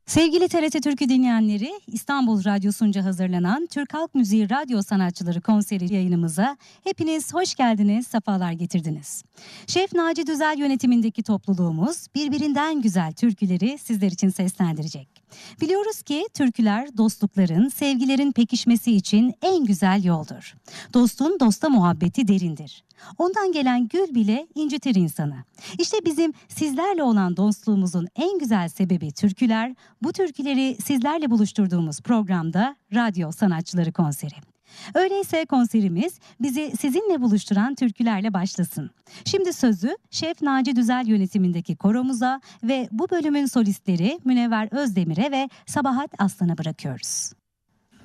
Sevgili TRT Türkü dinleyenleri, İstanbul Radyosu'nca hazırlanan Türk Halk Müziği Radyo Sanatçıları konseri yayınımıza hepiniz hoş geldiniz, sefalar getirdiniz. Şef Naci Düzel yönetimindeki topluluğumuz birbirinden güzel türküleri sizler için seslendirecek. Biliyoruz ki türküler dostlukların, sevgilerin pekişmesi için en güzel yoldur. Dostun dosta muhabbeti derindir. Ondan gelen gül bile incitir insanı. İşte bizim sizlerle olan dostluğumuzun en güzel sebebi türküler. Bu türküleri sizlerle buluşturduğumuz programda Radyo Sanatçıları Konseri. Öyleyse konserimiz bizi sizinle buluşturan türkülerle başlasın. Şimdi sözü Şef Naci Düzel yönetimindeki koromuza ve bu bölümün solistleri Münevver Özdemir'e ve Sabahat Aslan'a bırakıyoruz.